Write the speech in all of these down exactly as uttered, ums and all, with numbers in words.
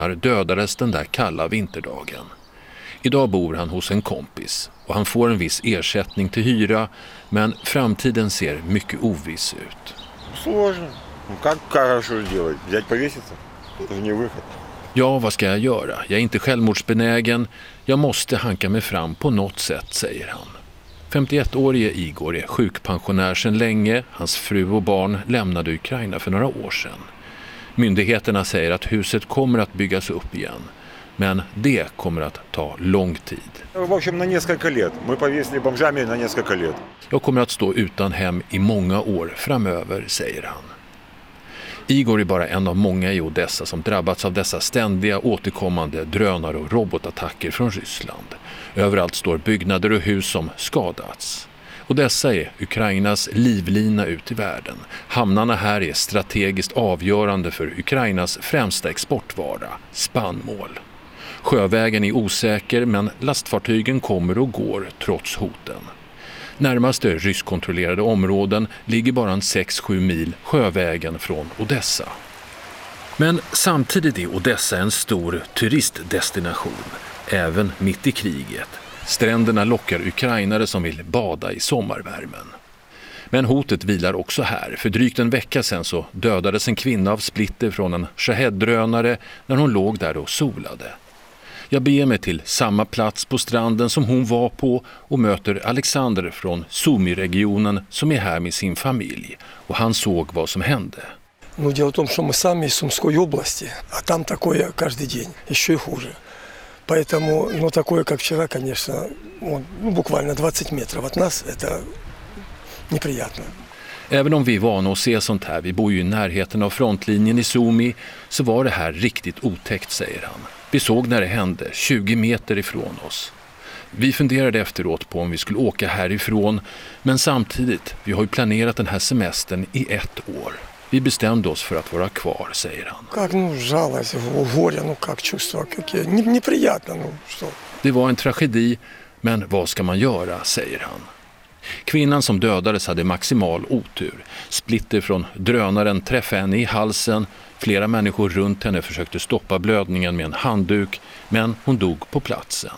dödades den där kalla vinterdagen. Idag bor han hos en kompis och han får en viss ersättning till hyra, men framtiden ser mycket oviss ut. Sложно. Как хорошо делать? Взять повеситься? Это же не выход. Ja, vad ska jag göra? Jag är inte självmordsbenägen. Jag måste hanka mig fram på något sätt, säger han. femtioettårige Igor är sjukpensionär sedan länge. Hans fru och barn lämnade Ukraina för några år sedan. Myndigheterna säger att huset kommer att byggas upp igen. Men det kommer att ta lång tid. В общем, на несколько лет. Мы повесили бомжами на несколько лет. Jag kommer att stå utan hem i många år framöver, säger han. Igor är bara en av många i Odessa som drabbats av dessa ständiga återkommande drönare och robotattacker från Ryssland. Överallt står byggnader och hus som skadats. Odessa är Ukrainas livlina ut i världen. Hamnarna här är strategiskt avgörande för Ukrainas främsta exportvara, spannmål. Sjövägen är osäker, men lastfartygen kommer och går trots hoten. Närmaste ryskkontrollerade områden ligger bara en sex sju mil sjövägen från Odessa. Men samtidigt är Odessa en stor turistdestination, även mitt i kriget. Stränderna lockar ukrainare som vill bada i sommarvärmen. Men hotet vilar också här. För drygt en vecka sedan så dödades en kvinna av splitter från en Shahed-drönare när hon låg där och solade. Jag beger mig till samma plats på stranden som hon var på och möter Alexander från Sumy-regionen som är här med sin familj. Och han såg vad som hände. Ну, дело в том, что мы сами из Сумской области, а там такое каждый день, еще и хуже. Поэтому, ну, такое, как вчера, конечно, ну, буквально двадцать метров от нас, это неприятно. Även om vi är vana att se sånt här, vi bor ju i närheten av frontlinjen i Sumy, så var det här riktigt otäckt, säger han. Vi såg när det hände, tjugo meter ifrån oss. Vi funderade efteråt på om vi skulle åka härifrån, men samtidigt, vi har ju planerat den här semestern i ett år. Vi bestämde oss för att vara kvar, säger han. Как, ну, жалость, горе, ну, как чувства, какие, неприятно, ну, что. Det var en tragedi, men vad ska man göra, säger han. Kvinnan som dödades hade maximal otur. Splitter från drönaren träffade henne i halsen. Flera människor runt henne försökte stoppa blödningen med en handduk, men hon dog på platsen.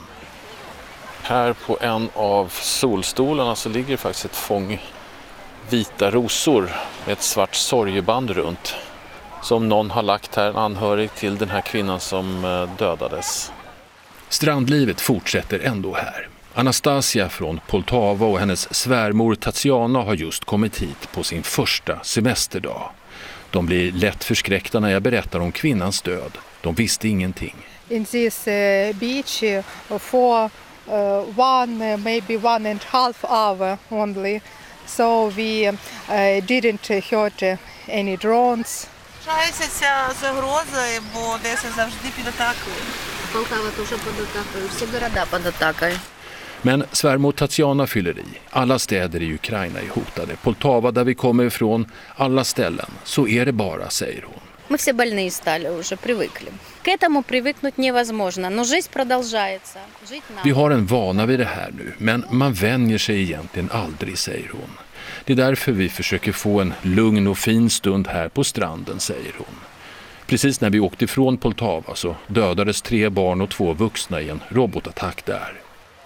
Här på en av solstolarna så ligger faktiskt ett fång vita rosor med ett svart sorgeband runt. Som någon har lagt här, en anhörig till den här kvinnan som dödades. Strandlivet fortsätter ändå här. Anastasia från Poltava och hennes svärmor Tatiana har just kommit hit på sin första semesterdag. De blir lätt förskräckta när jag berättar om kvinnans död. De visste ingenting. In this uh, beach uh, for uh, one, uh, maybe one and a half hour only. So we uh, didn't hurt uh, any drones. Залишається ця загроза, бо Одеса завжди під атакою. Полтава тоже под атакой, все города под атакой. Men svärmor Tatiana fyller i. Alla städer i Ukraina är hotade. Poltava, där vi kommer ifrån, alla ställen. Så är det bara, säger hon. Мы все больные стали уже, привыкли. К этому привыкнуть невозможно, но жизнь продолжается. Жить надо. Vi har en vana vid det här nu, men man vänjer sig egentligen aldrig, säger hon. Det är därför vi försöker få en lugn och fin stund här på stranden, säger hon. Precis när vi åkte ifrån Poltava så dödades tre barn och två vuxna i en robotattack där.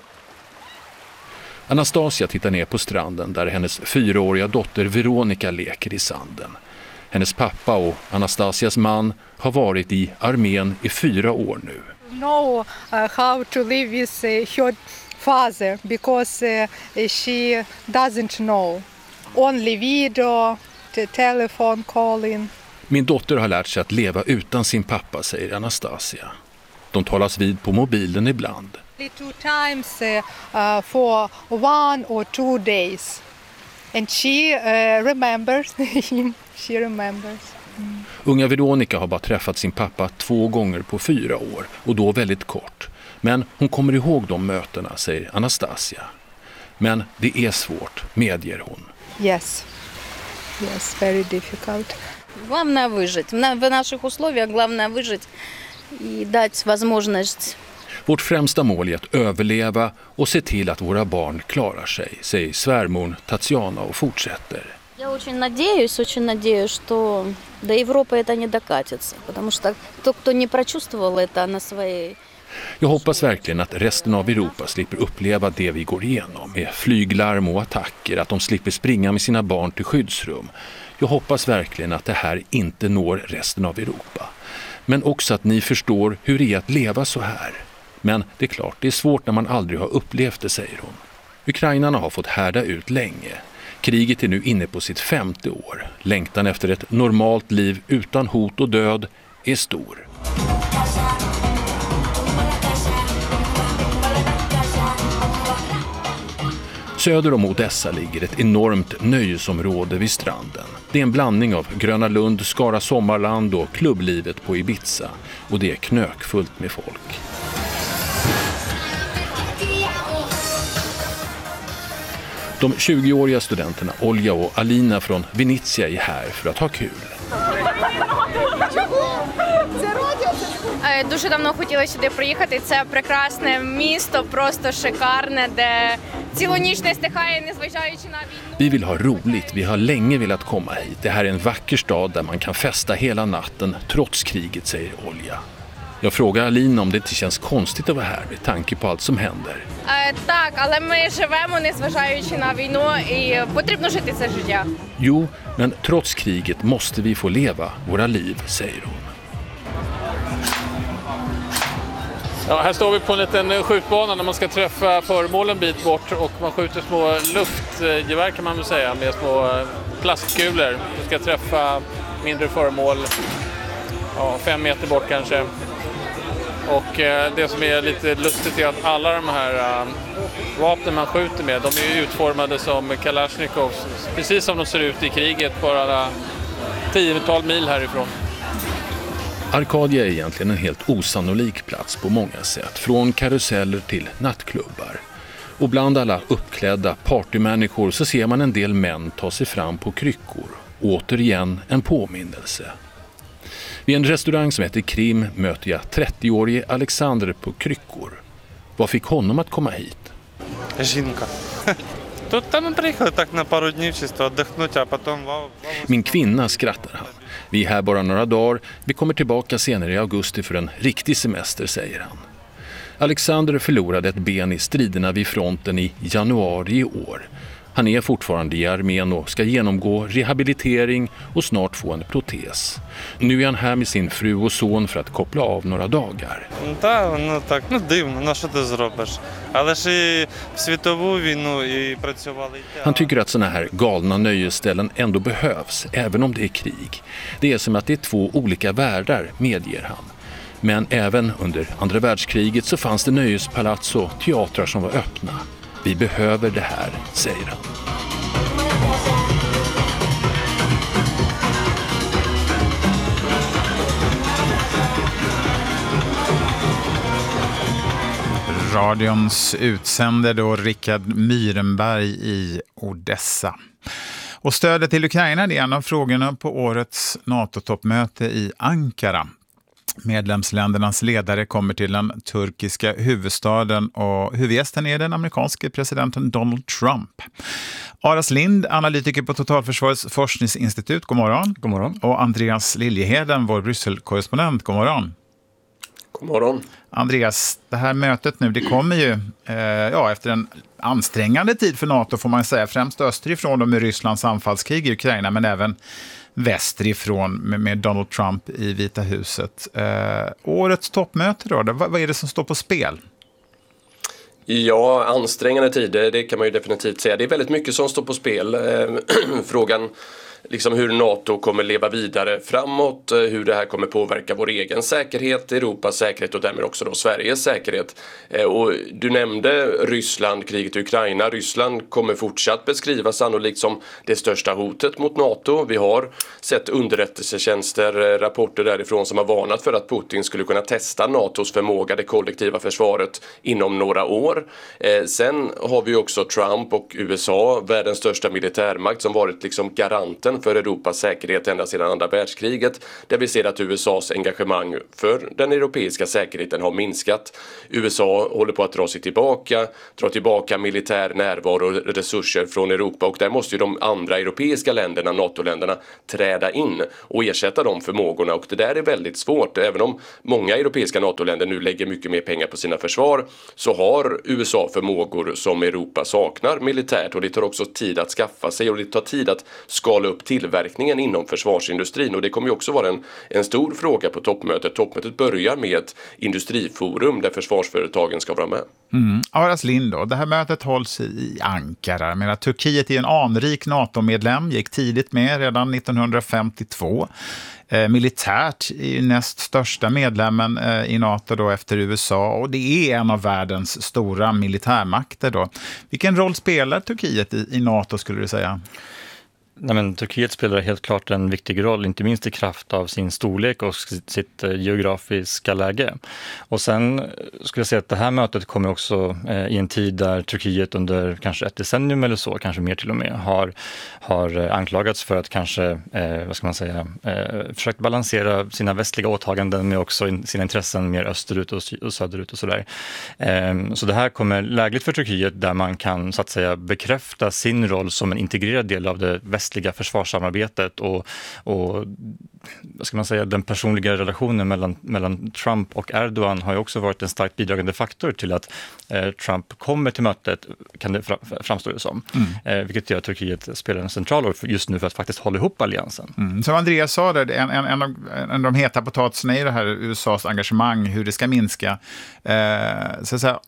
Anastasia tittar ner på stranden där hennes fyraåriga dotter Veronica leker i sanden. Hennes pappa och Anastasias man har varit i armén i fyra år nu. Know uh, how to live with uh, her father because uh, she doesn't know. Only video, the telephone calling. Min dotter har lärt sig att leva utan sin pappa, säger Anastasia. De talas vid på mobilen ibland. Two times uh, for one or two days. And she uh, remembers him. She remembers. Mm. Unga Veronica har bara träffat sin pappa två gånger på fyra år och då väldigt kort. Men hon kommer ihåg de mötena, säger Anastasia. Men det är svårt, medger hon. Yes. Yes, very difficult. Главное выжить. В наших условиях главное выжить и дать возможность. Vårt främsta mål är att överleva och se till att våra barn klarar sig, säger svärmor Tatiana och fortsätter. Я очень надеюсь, очень надеюсь, что до Европы это не докатится. Потому что тот, кто не прочувствовал это на своей... Jag hoppas verkligen att resten av Europa slipper uppleva det vi går igenom med flyglarm och attacker, att de slipper springa med sina barn till skyddsrum. Jag hoppas verkligen att det här inte når resten av Europa. Men också att ni förstår hur det är att leva så här. Men det är klart, det är svårt när man aldrig har upplevt det, säger hon. Ukrainarna har fått härda ut länge. Kriget är nu inne på sitt femte år. Längtan efter ett normalt liv utan hot och död är stor. Söder om Odessa ligger ett enormt nöjesområde vid stranden. Det är en blandning av Gröna Lund, Skara Sommarland och klubblivet på Ibiza. Och det är knökfullt med folk. De tjugoåriga studenterna Olja och Alina från Venezia är här för att ha kul. Дуже давно хотіла сюди приїхати. Це прекрасне місто, просто шикарне, де цілу ніч не стихає, незважаючи на війну. Vi vill ha roligt, vi har länge velat komma hit. Det här är en vacker stad där man kan festa hela natten trots kriget, säger Olja. Jag frågar Alina om det inte känns konstigt att vara här med tanke på allt som händer. Е, так, але ми живемо, незважаючи на війну, і потрібно жити це життя. Jo, men trots kriget måste vi få leva våra liv, säger hon. Ja, här står vi på en liten skjutbana när man ska träffa föremål en bit bort och man skjuter små luftgevär kan man väl säga med små plastkulor. Vi ska träffa mindre föremål ja, fem meter bort kanske. Och eh, det som är lite lustigt är att alla de här uh, vapnen man skjuter med, de är utformade som Kalashnikovs, precis som de ser ut i kriget, bara tiotal mil härifrån. Arkadia är egentligen en helt osannolik plats på många sätt, från karuseller till nattklubbar. Och bland alla uppklädda partymänniskor så ser man en del män ta sig fram på kryckor. Återigen en påminnelse. Vid en restaurang som heter Krim möter jag trettioårige Alexander på kryckor. Vad fick honom att komma hit? Жінка. Тут там ми приїхали так на пару днів чисто отдохнуть, а потім... Min kvinna, skrattar han. Vi är här bara några dagar. Vi kommer tillbaka senare i augusti för en riktig semester, säger han. Alexander förlorade ett ben i striderna vid fronten i januari i år. Han är fortfarande i armén och ska genomgå rehabilitering och snart få en protes. Nu är han här med sin fru och son för att koppla av några dagar. Так, ну так, ну дивно, на що ти зробиш? Але ж і в світову війну і працювали. Han tycker att såna här galna nöjesställen ändå behövs, även om det är krig. Det är som att det är två olika världar, medger han. Men även under andra världskriget så fanns det nöjespalats och teatrar som var öppna. Vi behöver det här, säger han. Radions utsände då Rickard Myrenberg i Odessa. Och stödet till Ukraina är en av frågorna på årets NATO-toppmöte i Ankara. Medlemsländernas ledare kommer till den turkiska huvudstaden och huvudgästen är den amerikanske presidenten Donald Trump. Aras Lind, analytiker på Totalförsvarets forskningsinstitut, god morgon. God morgon. Och Andreas Liljeheden, vår Bryssel-korrespondent, god morgon. God morgon. Andreas, det här mötet nu, det kommer ju eh, ja, efter en ansträngande tid för NATO får man säga, främst österifrån då med Rysslands anfallskrig i Ukraina, men även västerifrån med, med Donald Trump i Vita huset. Eh, årets toppmöte då, vad, vad är det som står på spel? Ja, ansträngande tider, det kan man ju definitivt säga. Det är väldigt mycket som står på spel. Eh, frågan liksom hur NATO kommer leva vidare framåt, hur det här kommer påverka vår egen säkerhet, Europas säkerhet och därmed också då Sveriges säkerhet. Och du nämnde Ryssland, kriget i Ukraina. Ryssland kommer fortsatt beskrivas sannolikt som det största hotet mot NATO. Vi har sett underrättelsetjänster, rapporter därifrån som har varnat för att Putin skulle kunna testa NATOs förmåga, det kollektiva försvaret, inom några år. Sen har vi också Trump och U S A, världens största militärmakt, som varit liksom garanten frågan för Europas säkerhet ända sedan andra världskriget, där vi ser att U S A:s engagemang för den europeiska säkerheten har minskat. U S A håller på att dra sig tillbaka, dra tillbaka militär närvaro och resurser från Europa, och där måste ju de andra europeiska länderna, NATO-länderna, träda in och ersätta de förmågorna, och det där är väldigt svårt. Även om många europeiska NATO-länder nu lägger mycket mer pengar på sina försvar, så har U S A förmågor som Europa saknar militärt, och det tar också tid att skaffa sig, och det tar tid att skala upp tillverkningen inom försvarsindustrin, och det kommer ju också vara en, en stor fråga på toppmötet. Toppmötet börjar med ett industriforum där försvarsföretagen ska vara med. Mm. Aras Lind då, det här mötet hålls i Ankara, men att Turkiet är en anrik NATO-medlem, gick tidigt med redan nittonhundrafemtiotvå. Eh, militärt är näst största medlemmen eh, i NATO då efter U S A, och det är en av världens stora militärmakter då. Vilken roll spelar Turkiet i, i NATO, skulle du säga? Nej, men Turkiet spelar helt klart en viktig roll, inte minst i kraft av sin storlek och sitt eh, geografiska läge. Och sen skulle jag säga att det här mötet kommer också eh, i en tid där Turkiet under kanske ett decennium eller så, kanske mer till och med, har, har eh, anklagats för att kanske, eh, vad ska man säga, eh, försökt balansera sina västliga åtaganden med också in, sina intressen mer österut och, och söderut och sådär. Eh, så det här kommer lägligt för Turkiet, där man kan så att säga bekräfta sin roll som en integrerad del av det västliga försvarssamarbetet, och, och vad ska man säga, den personliga relationen mellan, mellan Trump och Erdogan har ju också varit en starkt bidragande faktor till att eh, Trump kommer till mötet, kan det framstå det som. Mm. Eh, vilket gör att Turkiet spelar en central roll just nu för att faktiskt hålla ihop alliansen. Mm. Som Andreas sa, där, en, en, en, av, en av de heta potatisarna i det här U S A:s engagemang, hur det ska minska. Eh, så att säga,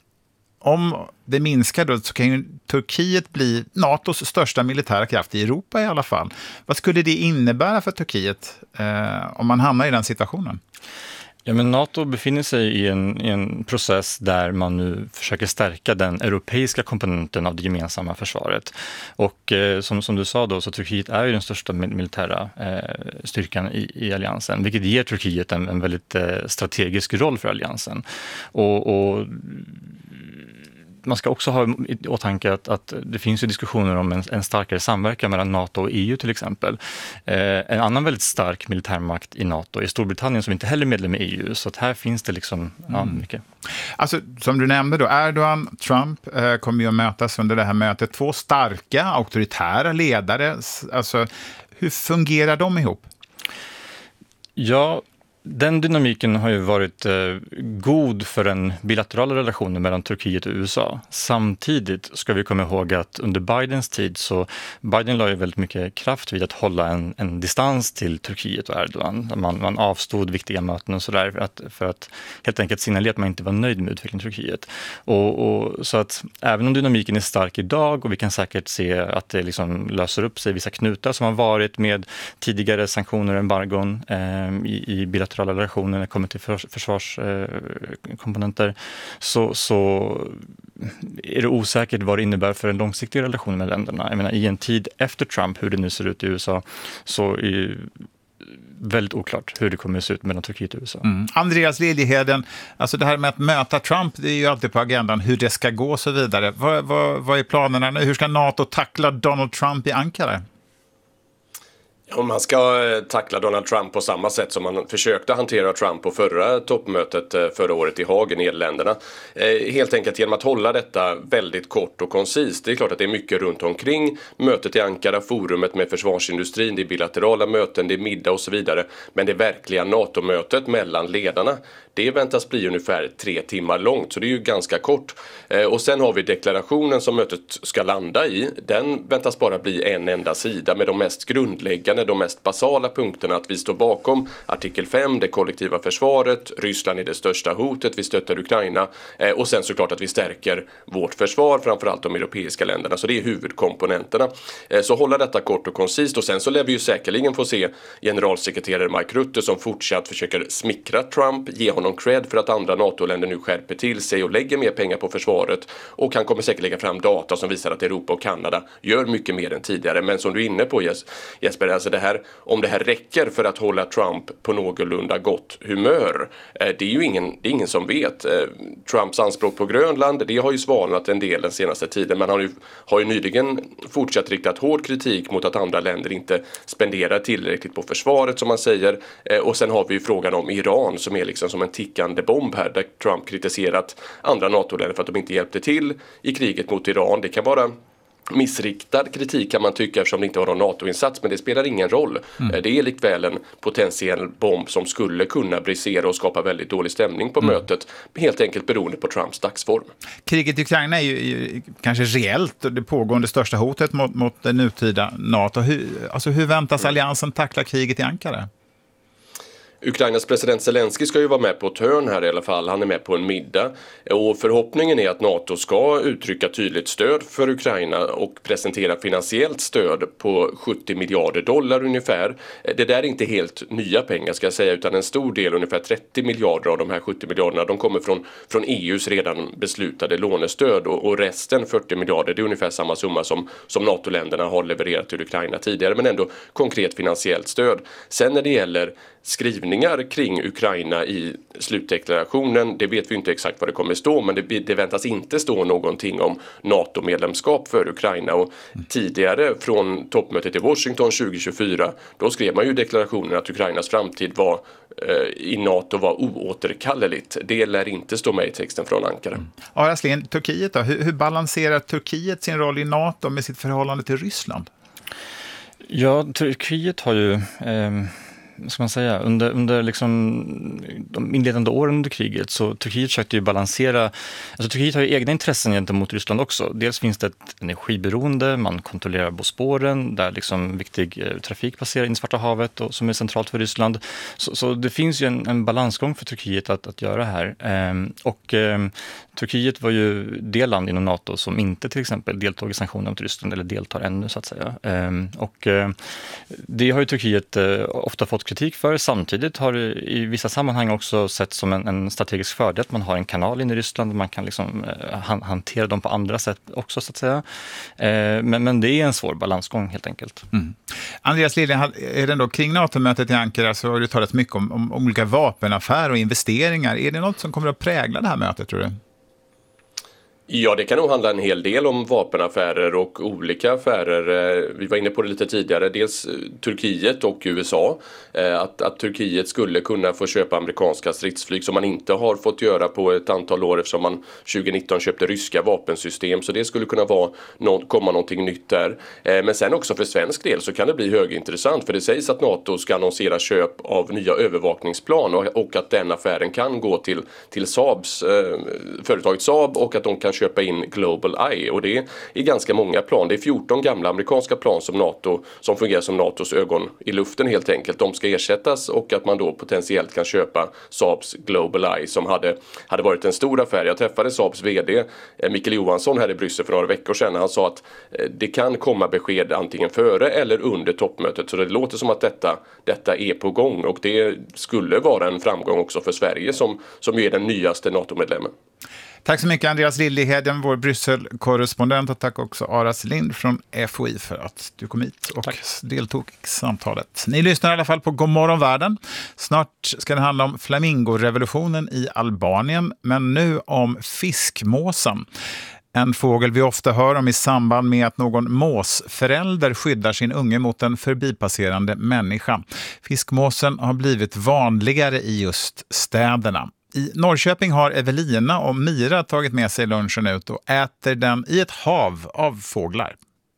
om det minskar då, så kan ju Turkiet bli NATOs största militära kraft i Europa i alla fall. Vad skulle det innebära för Turkiet eh, om man hamnar i den situationen? Ja, men NATO befinner sig i en, i en process där man nu försöker stärka den europeiska komponenten av det gemensamma försvaret. Och eh, som, som du sa då, så Turkiet är ju den största militära eh, styrkan i, i alliansen, vilket ger Turkiet en, en väldigt eh, strategisk roll för alliansen. Och, och man ska också ha i åtanke att, att det finns ju diskussioner om en, en starkare samverkan mellan NATO och E U till exempel. Eh, en annan väldigt stark militärmakt i NATO är Storbritannien, som inte heller är medlem i E U, så att här finns det liksom mm. ja, mycket. Alltså, som du nämnde då, Erdogan, Trump eh, kommer ju att mötas under det här mötet. Två starka, auktoritära ledare. Alltså, hur fungerar de ihop? Ja, den dynamiken har ju varit eh, god för den bilaterala relationen mellan Turkiet och U S A. Samtidigt ska vi komma ihåg att under Bidens tid så Biden la ju väldigt mycket kraft vid att hålla en, en distans till Turkiet och Erdogan. Man, man avstod viktiga möten och sådär för att, för att helt enkelt signalera att man inte var nöjd med utvecklingen i Turkiet. Och, och, så att även om dynamiken är stark idag, och vi kan säkert se att det liksom löser upp sig vissa knutar som har varit med tidigare sanktioner och embargon eh, i, i bilaterala relationer när det kommer till försvarskomponenter, eh, så, så är det osäkert vad det innebär för en långsiktig relation med länderna. Jag menar, i en tid efter Trump, hur det nu ser ut i U S A, så är det väldigt oklart hur det kommer att se ut mellan Turkiet och U S A. Mm. Andreas Liljeheden, alltså det här med att möta Trump, det är ju alltid på agendan, hur det ska gå och så vidare. Vad, vad, vad är planerna nu? Hur ska NATO tackla Donald Trump i Ankara? Om man ska tackla Donald Trump på samma sätt som man försökte hantera Trump på förra toppmötet förra året i Haag i Nederländerna. Helt enkelt genom att hålla detta väldigt kort och koncist. Det är klart att det är mycket runt omkring mötet i Ankara, forumet med försvarsindustrin, det är bilaterala möten, det är middag och så vidare. Men det verkliga NATO-mötet mellan ledarna, det väntas bli ungefär tre timmar långt, så det är ju ganska kort. Och sen har vi deklarationen som mötet ska landa i. Den väntas bara bli en enda sida med de mest grundläggande, de mest basala punkterna, att vi står bakom artikel fem, det kollektiva försvaret, Ryssland är det största hotet, vi stöttar Ukraina, och sen såklart att vi stärker vårt försvar, framförallt de europeiska länderna. Så det är huvudkomponenterna. Så hålla detta kort och koncist, och sen så lär vi ju säkerligen få se generalsekreterare Mark Rutte som fortsatt försöker smickra Trump, ge honom någon cred för att andra NATO-länder nu skärper till sig och lägger mer pengar på försvaret, och han kommer säkert lägga fram data som visar att Europa och Kanada gör mycket mer än tidigare. Men som du är inne på, Jesper, alltså det här, om det här räcker för att hålla Trump på någorlunda gott humör, det är ju ingen, det är ingen som vet. Trumps anspråk på Grönland, det har ju svalnat en del den senaste tiden, men han har ju, har ju nyligen fortsatt riktat hård kritik mot att andra länder inte spenderar tillräckligt på försvaret, som man säger. Och sen har vi ju frågan om Iran, som är liksom som en tickande bomb här, där Trump kritiserat andra NATO-länder för att de inte hjälpte till i kriget mot Iran. Det kan vara missriktad kritik kan man tycka, eftersom det inte var någon NATO-insats, men det spelar ingen roll. Mm. Det är likväl en potentiell bomb som skulle kunna brisera och skapa väldigt dålig stämning på mm. mötet, helt enkelt beroende på Trumps dagsform. Kriget i Ukraina är ju, ju kanske reellt det pågående största hotet mot, mot den nutida NATO. Hur, alltså hur väntas alliansen tackla kriget i Ankara? Ukrainas president Zelensky ska ju vara med på ett hörn här i alla fall. Han är med på en middag. Och förhoppningen är att NATO ska uttrycka tydligt stöd för Ukraina och presentera finansiellt stöd på sjuttio miljarder dollar ungefär. Det där är inte helt nya pengar ska jag säga, utan en stor del, ungefär trettio miljarder av de här sjuttio miljarderna, de kommer från, från E U:s redan beslutade lånestöd, och, och resten, fyrtio miljarder, det är ungefär samma summa som, som NATO-länderna har levererat till Ukraina tidigare, men ändå konkret finansiellt stöd. Sen när det gäller skrivningar kring Ukraina i slutdeklarationen, det vet vi inte exakt vad det kommer stå, men det, det väntas inte stå någonting om NATO-medlemskap för Ukraina. Och tidigare från toppmötet i Washington tjugo tjugofyra, då skrev man ju deklarationen att Ukrainas framtid var, eh, i NATO var oåterkalleligt. Det lär inte stå med i texten från Ankara. Mm. Aras Lind, Turkiet då? Hur, hur balanserar Turkiet sin roll i NATO med sitt förhållande till Ryssland? Ja, Turkiet har ju... Eh... ska man säga, under, under liksom de inledande åren under kriget, så Turkiet försökte ju balansera, alltså Turkiet har ju egna intressen gentemot Ryssland också. Dels finns det ett energiberoende, man kontrollerar Bosporen där liksom viktig eh, trafik passerar in i Svarta havet och som är centralt för Ryssland. Så, så det finns ju en, en balansgång för Turkiet att, att göra här. Ehm, och ehm, Turkiet var ju det land inom NATO som inte till exempel deltog i sanktionerna mot Ryssland, eller deltar ännu så att säga. Ehm, och eh, det har ju Turkiet eh, ofta fått kritik för. Samtidigt har det i vissa sammanhang också sett som en, en strategisk fördel att man har en kanal in i Ryssland och man kan liksom eh, hantera dem på andra sätt också så att säga. Eh, men, men det är en svår balansgång helt enkelt. Mm. Andreas Lilja, är det då kring NATO-mötet i Ankara så har du talat mycket om, om olika vapenaffärer och investeringar. Är det något som kommer att prägla det här mötet, tror du? Ja, det kan nog handla en hel del om vapenaffärer och olika affärer. Vi var inne på det lite tidigare. Dels Turkiet och U S A. Att, att Turkiet skulle kunna få köpa amerikanska stridsflyg som man inte har fått göra på ett antal år, eftersom man tjugonitton köpte ryska vapensystem. Så det skulle kunna vara no- komma någonting nytt där. Men sen också för svensk del så kan det bli högintressant. För det sägs att NATO ska annonsera köp av nya övervakningsplan och, och att den affären kan gå till, till Saabs, eh, företaget Saab, och att de kan köpa in Global Eye, och det är ganska många plan. Det är fjorton gamla amerikanska plan som NATO, som fungerar som NATOs ögon i luften helt enkelt. De ska ersättas, och att man då potentiellt kan köpa Saabs Global Eye, som hade, hade varit en stor affär. Jag träffade Saabs vd Mikael Johansson här i Bryssel för några veckor sedan. Han sa att det kan komma besked antingen före eller under toppmötet, så det låter som att detta, detta är på gång, och det skulle vara en framgång också för Sverige som, som är den nyaste NATO-medlemmen. Tack så mycket Andreas Liljeheden, vår Bryssel-korrespondent, och tack också Aras Lind från F O I för att du kom hit och tack. deltog i samtalet. Ni lyssnar i alla fall på Godmorgon världen. Snart ska det handla om flamingorevolutionen i Albanien, men nu om fiskmåsen. En fågel vi ofta hör om i samband med att någon måsförälder skyddar sin unge mot en förbipasserande människa. Fiskmåsen har blivit vanligare i just städerna. I Norrköping har Evelina och Mira tagit med sig lunchen ut och äter den i ett hav av fåglar.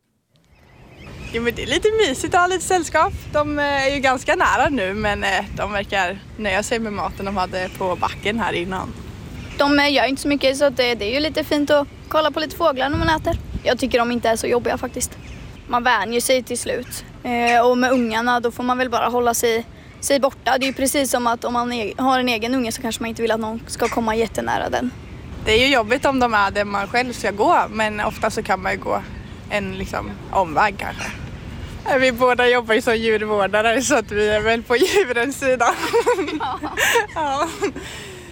Jo, men det är lite mysigt att ha lite sällskap. De är ju ganska nära nu, men de verkar nöja sig med maten de hade på backen här innan. De gör inte så mycket, så det är ju lite fint att kolla på lite fåglar när man äter. Jag tycker de inte är så jobbiga faktiskt. Man vänjer sig till slut. Och med ungarna då får man väl bara hålla sig sig borta. Det är ju precis som att om man har en egen unge så kanske man inte vill att någon ska komma jättenära den. Det är ju jobbigt om de är där man själv ska gå, men ofta så kan man ju gå en liksom omväg kanske. Vi båda jobbar ju som djurvårdare, så att vi är väl på djurens sida. Ja. Ja.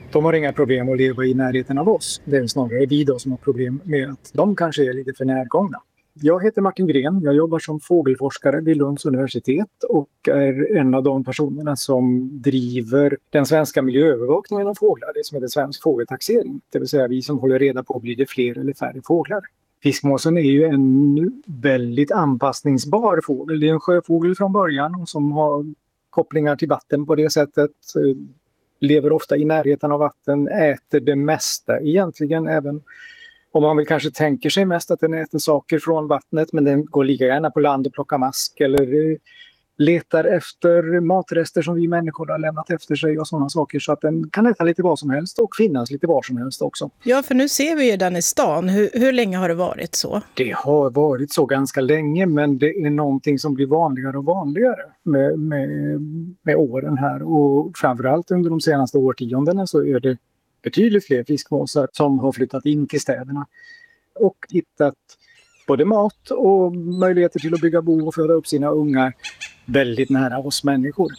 De har inga problem att leva i närheten av oss. Det är snarare vi då som har problem med att de kanske är lite för närgångna. Jag heter Martin Gren. Jag jobbar som fågelforskare vid Lunds universitet och är en av de personerna som driver den svenska miljöövervakningen av fåglar. Det som heter svensk fågeltaxering. Det vill säga vi som håller reda på blir det fler eller färre fåglar. Fiskmåsen är ju en väldigt anpassningsbar fågel. Det är en sjöfågel från början och som har kopplingar till vatten på det sättet. Lever ofta i närheten av vatten, äter det mesta egentligen, även om man väl kanske tänker sig mest att den äter saker från vattnet, men den går lika gärna på land och plockar mask eller letar efter matrester som vi människor har lämnat efter sig och sådana saker, så att den kan äta lite vad som helst och finnas lite var som helst också. Ja, för nu ser vi ju den i stan. Hur, hur länge har det varit så? Det har varit så ganska länge, men det är någonting som blir vanligare och vanligare med, med, med åren här. Och framförallt under de senaste årtiondena så är det betydligt fler fiskmåsar som har flyttat in till städerna och hittat både mat och möjligheter till att bygga bo och föda upp sina ungar väldigt nära oss människor.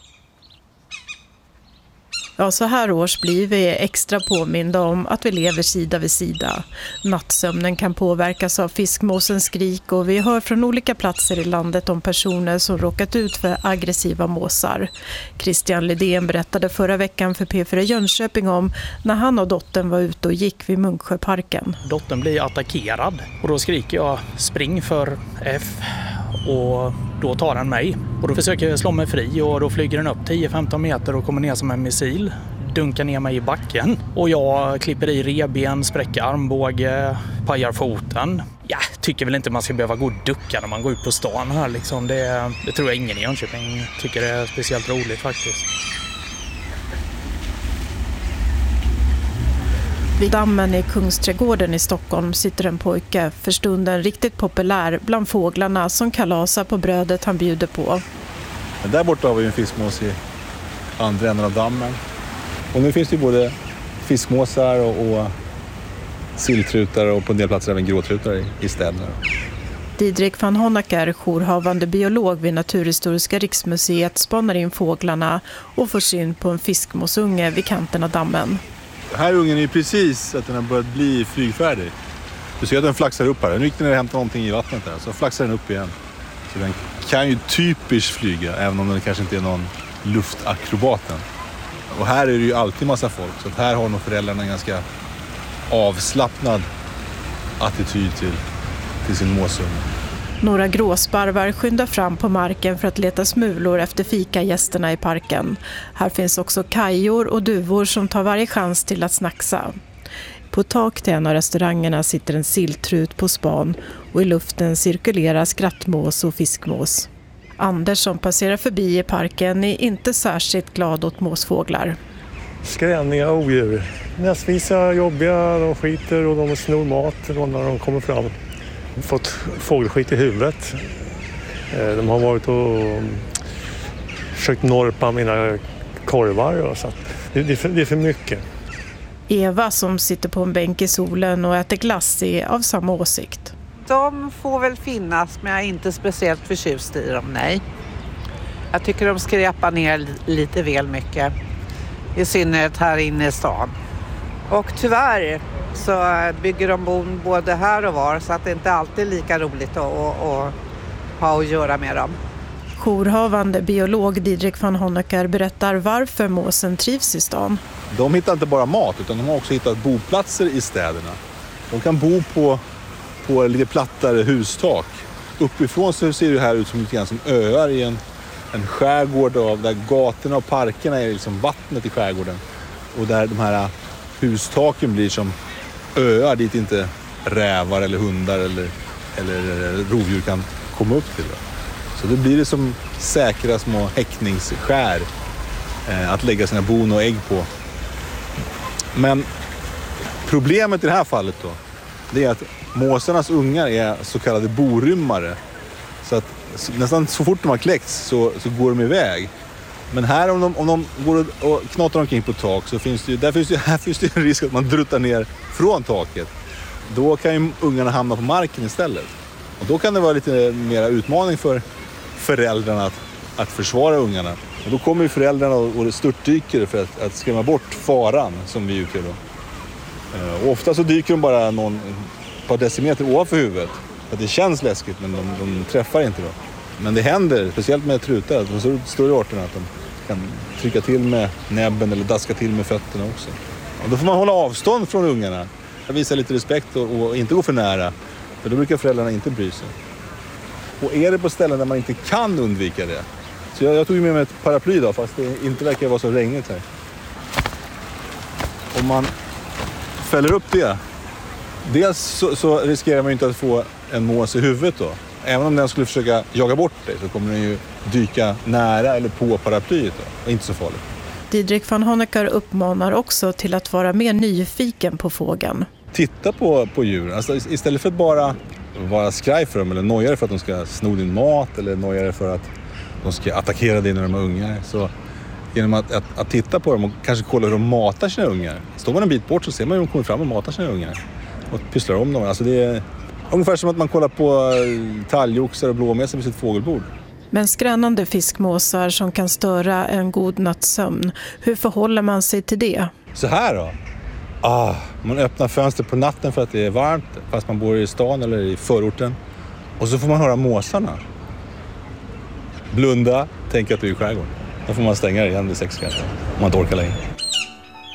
Ja, så här års blir vi extra påminda om att vi lever sida vid sida. Nattsömnen kan påverkas av fiskmåsens skrik och vi hör från olika platser i landet om personer som råkat ut för aggressiva måsar. Christian Lidén berättade förra veckan för P fyra Jönköping om när han och dottern var ute och gick vid Munksjöparken. Dottern blir attackerad och då skriker jag spring för F. Och då tar den mig. Och då försöker jag slå mig fri och då flyger den upp tio femton meter och kommer ner som en missil. Dunkar ner mig i backen. Och jag klipper i reben, spräcker armbåge, pajar foten. Ja, tycker väl inte man ska behöva gå och ducka när man går ut på stan här. Liksom. Det, det tror jag ingen i Jönköping tycker är speciellt roligt faktiskt. Vid dammen i Kungsträdgården i Stockholm sitter en pojke, för stunden riktigt populär bland fåglarna som kalasar på brödet han bjuder på. Där borta har vi en fiskmås i andra änden av dammen. Och nu finns det ju både fiskmåsar och, och silltrutar och på en del platser även gråtrutar i, i städerna. Didrik van Honacker, jourhavande biolog vid Naturhistoriska riksmuseet, spanar in fåglarna och får syn på en fiskmåsunge vid kanten av dammen. Här ungen är precis att den har börjat bli flygfärdig. Du ser att den flaxar upp här. Nu gick den och hämtade någonting i vattnet där. Så flaxar den upp igen. Så den kan ju typiskt flyga, även om den kanske inte är någon luftakrobaten. Och här är det ju alltid massa folk. Så att här har nog föräldrarna en ganska avslappnad attityd till, till sin måsunge. Några gråsparvar skyndar fram på marken för att leta smulor efter fikagästerna i parken. Här finns också kajor och duvor som tar varje chans till att snacksa. På tak till en av restaurangerna sitter en silltrut på span och i luften cirkulerar skrattmås och fiskmås. Anders som passerar förbi i parken är inte särskilt glad åt måsfåglar. Skräniga odjur. Nästvisa jobbiga, de skiter och de snor mat när de kommer fram. Fått fågelskit i huvudet. De har varit och försökt norpa mina korvar. Så det, det, är för, det är för mycket. Eva som sitter på en bänk i solen och äter glass är av samma åsikt. De får väl finnas, men jag är inte speciellt förtjust i dem, nej. Jag tycker de skräpar ner lite väl mycket. I synnerhet här inne i stan. Och tyvärr så bygger de bon både här och var, så att det inte alltid är lika roligt att, att, att ha att göra med dem. Jourhavande biolog Didrik van Honacker berättar varför måsen trivs i stan. De hittar inte bara mat, utan de har också hittat boplatser i städerna. De kan bo på, på lite plattare hustak. Uppifrån så ser det här ut som lite grann som öar i en, en skärgård av, där gatorna och parkerna är liksom vattnet i skärgården. Och där de här hustaken blir som öar dit inte rävar eller hundar eller, eller rovdjur kan komma upp till. Så då blir det som säkra små häckningsskär eh, att lägga sina bon och ägg på. Men problemet i det här fallet då, det är att måsarnas ungar är så kallade borymmare. Så att nästan så fort de har kläckts så, så går de iväg. Men här om de, om de går och knatar omkring på tak så finns det ju, där finns det, här finns det en risk att man druttar ner från taket. Då kan ju ungarna hamna på marken istället. Och då kan det vara lite mer utmaning för föräldrarna att, att försvara ungarna. Och då kommer ju föräldrarna och störtdyker för att, att skrämma bort faran som vi utgör då. Och ofta så dyker de bara någon ett par decimeter ovanför huvudet. Att det känns läskigt, men de, de träffar inte då. Men det händer, speciellt med trutar, att de större arterna, att de kan trycka till med näbben eller daska till med fötterna också. Och då får man hålla avstånd från ungarna. Visa lite respekt och, och inte gå för nära. För då brukar föräldrarna inte bry sig. Och är det på ställen där man inte kan undvika det. Så jag, jag tog med mig ett paraply då, fast det inte verkar vara så regnigt här. Om man fäller upp det. Dels så, så riskerar man ju inte att få en mås i huvudet då. Även om den skulle försöka jaga bort dig så kommer den ju dyka nära eller på paraplyet då. Det är inte så farligt. Didrik van Honecker uppmanar också till att vara mer nyfiken på fågeln. Titta på, på djur. Alltså, istället för att bara vara skraj för dem eller nojare för att de ska sno din mat eller nojare för att de ska attackera dig när de är ungar. Så genom att, att, att titta på dem och kanske kolla hur de matar sina ungar. Står man en bit bort så ser man hur de kommer fram och matar sina ungar. Och pysslar om dem. Alltså det är ungefär som att man kollar på talgoxar och blåmesar vid sitt fågelbord. Men skränande fiskmåsar som kan störa en god nattsömn. Hur förhåller man sig till det? Så här då. Ah, man öppnar fönster på natten för att det är varmt. Fast man bor i stan eller i förorten. Och så får man höra måsarna. Blunda, tänk att du är i skärgården. Då får man stänga det igen vid sex kanske. Om man inte orkar längre.